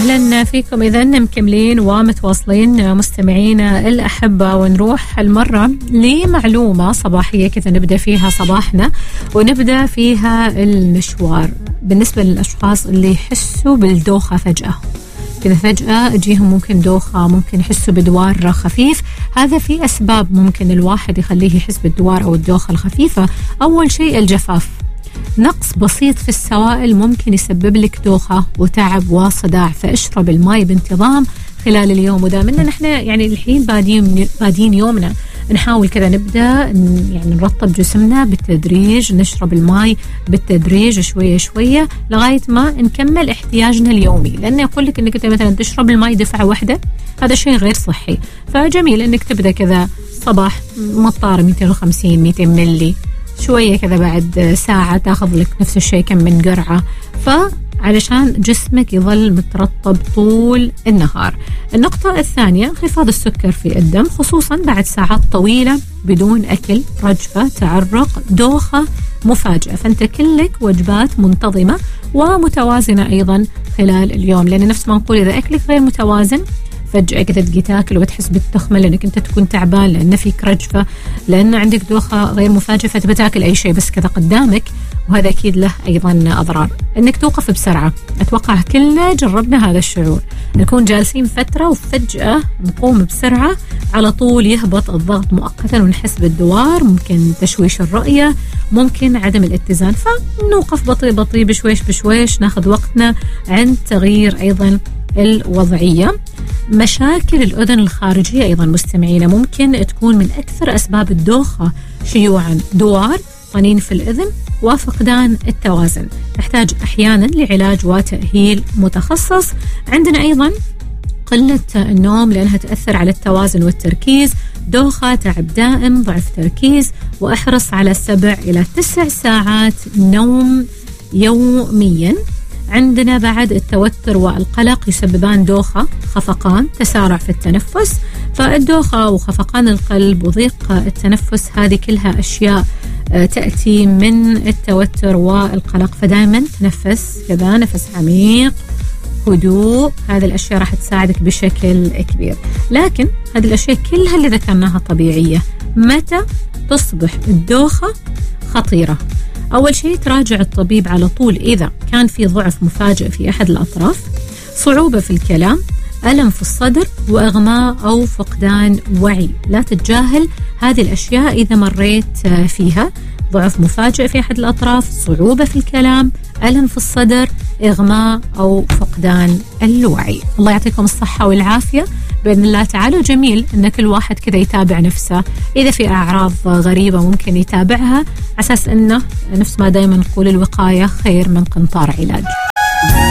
أهلا فيكم. إذا مكملين ومتواصلين مستمعينا الأحبة، ونروح المرة لمعلومة صباحية كذا نبدأ فيها صباحنا ونبدأ فيها المشوار. بالنسبة للأشخاص اللي يحسوا بالدوخة فجأة كذا، فجأة تجيهم ممكن دوخة، ممكن يحسوا بدوار خفيف. هذا في أسباب ممكن الواحد يخليه يحس بالدوار أو الدوخة الخفيفة. أول شيء الجفاف، نقص بسيط في السوائل ممكن يسبب لك دوخة وتعب وصداع، فاشرب الماء بانتظام خلال اليوم. ودائما نحن يعني الحين بادين يومنا نحاول كذا نبدأ يعني نرطب جسمنا بالتدريج، نشرب الماء بالتدريج شوية شوية لغاية ما نكمل احتياجنا اليومي. لأن يقول لك أنك مثلا تشرب الماء دفعة واحدة، هذا شيء غير صحي. فجميل أنك تبدأ كذا صباح مطار 250-200 ملي، شوية كذا بعد ساعة تاخذ لك نفس الشيء كم من قرعة، فعلشان جسمك يظل مترطب طول النهار. النقطة الثانية انخفاض السكر في الدم، خصوصا بعد ساعات طويلة بدون أكل، رجفة، تعرق، دوخة مفاجئة. فأنت كلك وجبات منتظمة ومتوازنة أيضا خلال اليوم، لأن نفس ما نقول إذا أكلك غير متوازن فجأة كذا تجي تاكل وتحس بالتخمة لأنك أنت تكون تعبان، لأن فيك رجفة، لأن عندك دوخة غير مفاجئة، فتبى تاكل أي شيء بس كذا قدامك، وهذا أكيد له أيضا أضرار. أنك توقف بسرعة، أتوقع كلنا جربنا هذا الشعور، نكون جالسين فترة وفجأة نقوم بسرعة، على طول يهبط الضغط مؤقتا ونحس بالدوار، ممكن تشويش الرؤية، ممكن عدم الاتزان. فنوقف بطيء بطيء بشويش بشويش، ناخذ وقتنا عند تغيير أيضا الوضعية. مشاكل الأذن الخارجية أيضا مستمعين ممكن تكون من أكثر أسباب الدوخة شيوعا، دوار، طنين في الأذن وفقدان التوازن، تحتاج أحيانا لعلاج وتأهيل متخصص. عندنا أيضا قلة النوم لأنها تأثر على التوازن والتركيز، دوخة، تعب دائم، ضعف تركيز، واحرص على 7 إلى 9 ساعات نوم يوميا. عندنا بعد التوتر والقلق يسببان دوخة، خفقان، تسارع في التنفس. فالدوخة وخفقان القلب وضيق التنفس هذه كلها أشياء تأتي من التوتر والقلق. فدائما تنفس كذا نفس عميق، هدوء، هذه الأشياء راح تساعدك بشكل كبير. لكن هذه الأشياء كلها اللي ذكرناها طبيعية. متى تصبح الدوخة خطيرة؟ أول شيء تراجع الطبيب على طول إذا كان في ضعف مفاجئ في أحد الأطراف، صعوبة في الكلام، ألم في الصدر، وإغماء أو فقدان وعي. لا تتجاهل هذه الأشياء إذا مريت فيها. ضعف مفاجئ في أحد الأطراف، صعوبة في الكلام، ألم في الصدر، إغماء أو فقدان الوعي. الله يعطيكم الصحة والعافية بإذن الله تعالى. جميل أن كل واحد كذا يتابع نفسه، إذا في أعراض غريبة ممكن يتابعها، أساس أنه نفس ما دائما نقول الوقاية خير من قنطار علاج.